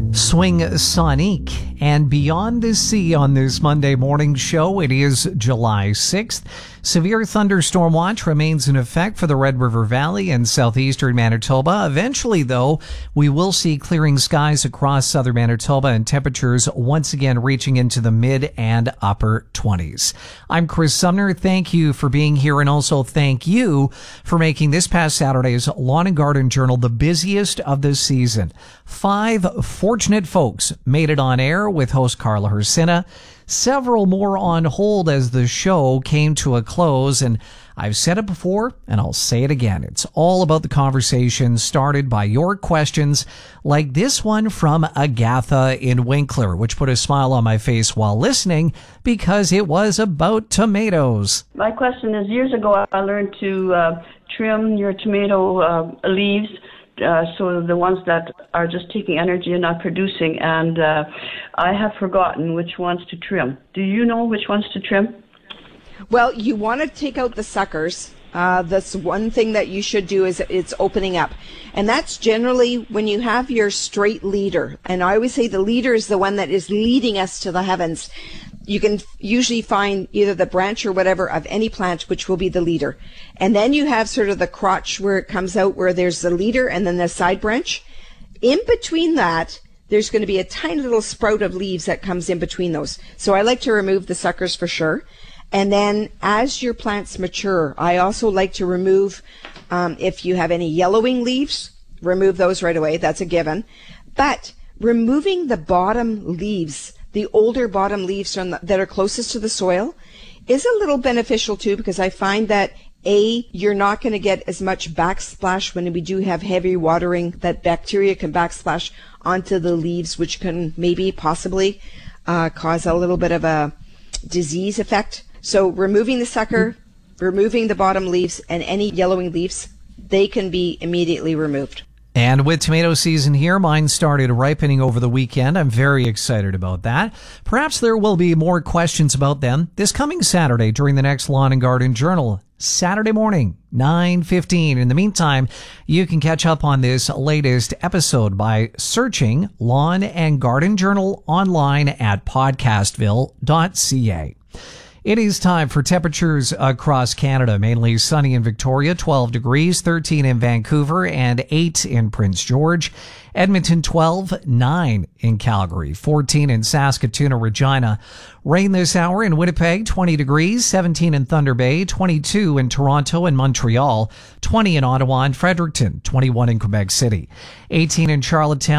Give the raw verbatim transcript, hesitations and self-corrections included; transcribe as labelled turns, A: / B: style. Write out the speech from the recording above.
A: Swing Sonic and Beyond the Sea on this Monday morning show. It is July sixth. Severe thunderstorm watch remains in effect for the Red River Valley and southeastern Manitoba. Eventually, though, we will see clearing skies across southern Manitoba and temperatures once again reaching into the mid and upper twenties. I'm Chris Sumner. Thank you for being here, and also thank you for making this past Saturday's Lawn and Garden Journal the busiest of the season. Five fortunate folks made it on air with host Carla Hersina. Several more on hold as the show came to a close, and I've said it before, and I'll say it again. It's all about the conversation started by your questions, like this one from Agatha in Winkler, which put a smile on my face while listening because it was about tomatoes.
B: My question is, years ago I learned to uh, trim your tomato uh, leaves, Uh, so the ones that are just taking energy and not producing, and uh, I have forgotten which ones to trim. Do you know which ones to trim?
C: Well, you want to take out the suckers. Uh, that's one thing that you should do, is it's opening up. And that's generally when you have your straight leader. And I always say the leader is the one that is leading us to the heavens. You can usually find either the branch or whatever of any plant, which will be the leader. And then you have sort of the crotch where it comes out, where there's the leader and then the side branch. In between that, there's going to be a tiny little sprout of leaves that comes in between those. So I like to remove the suckers for sure. And then as your plants mature, I also like to remove, um, if you have any yellowing leaves, remove those right away. That's a given. But removing the bottom leaves, the older bottom leaves from the, that are closest to the soil, is a little beneficial too, because I find that A, you're not going to get as much backsplash when we do have heavy watering, that bacteria can backsplash onto the leaves, which can maybe possibly uh, cause a little bit of a disease effect. So removing the sucker, removing the bottom leaves, and any yellowing leaves, they can be immediately removed.
A: And with tomato season here, mine started ripening over the weekend. I'm very excited about that. Perhaps there will be more questions about them this coming Saturday during the next Lawn and Garden Journal, Saturday morning, nine fifteen. In the meantime, you can catch up on this latest episode by searching Lawn and Garden Journal online at podcastville dot c a. It is time for temperatures across Canada. Mainly sunny in Victoria, twelve degrees, thirteen in Vancouver, and eight in Prince George. Edmonton, twelve, nine in Calgary, fourteen in Saskatoon and Regina. Rain this hour in Winnipeg, twenty degrees, seventeen in Thunder Bay, twenty-two in Toronto and Montreal, twenty in Ottawa and Fredericton, twenty-one in Quebec City, eighteen in Charlottetown.